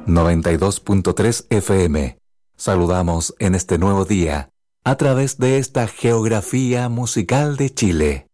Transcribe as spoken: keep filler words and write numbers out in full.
noventa y dos punto tres F M. Saludamos en este nuevo día a través de esta geografía musical de Chile.